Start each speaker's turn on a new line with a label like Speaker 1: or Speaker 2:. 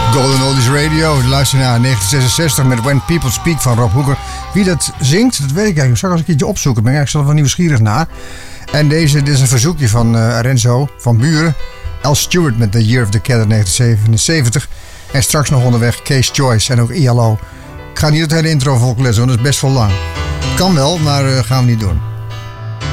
Speaker 1: Golden Oldies Radio, luister naar 1966 met When People Speak van Rob Hoeker. Wie dat zingt, dat weet ik eigenlijk. Ik zal eens een keertje opzoeken, ben ik eigenlijk zelf wel nieuwsgierig naar. En dit is een verzoekje van Renzo van Buren. Al Stewart met The Year of the Cat in 1977. En straks nog onderweg Case Joyce en ook ILO. Ik ga niet het hele intro vollezen, want dat is best wel lang. Kan wel, maar gaan we niet doen.